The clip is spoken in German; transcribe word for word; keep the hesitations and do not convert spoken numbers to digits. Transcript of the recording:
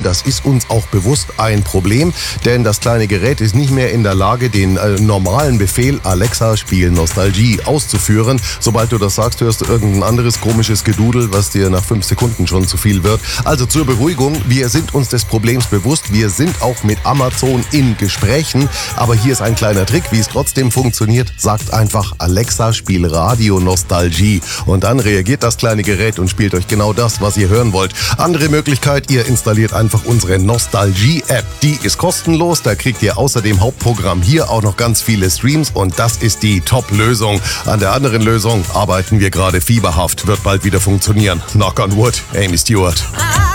das ist uns auch bewusst ein Problem, denn das kleine Gerät ist nicht mehr in der Lage, den äh, normalen Befehl Alexa, spiel Nostalgie auszuführen. Sobald du das sagst, hörst du irgendein anderes komisches Gedudel, was dir nach fünf Sekunden schon zu viel wird. Also zur Beruhigung, wir sind uns des Problems bewusst, wir sind auch mit Amazon in Gesprächen, aber hier ist ein kleiner Trick, wie es trotzdem funktioniert. Sagt einfach Alexa, spiel Radio Nostalgie und dann reagiert das kleine Gerät und spielt euch genau das, was ihr hören wollt. Andere Möglichkeit, ihr installiert einfach unsere Nostalgie-App. Die ist kostenlos, da kriegt ihr außer dem Hauptprogramm hier auch noch ganz viele Streams und das ist die Top-Lösung. An der anderen Lösung arbeiten wir gerade fieberhaft, wird bald wieder funktionieren. Knock on wood, Amy Stewart.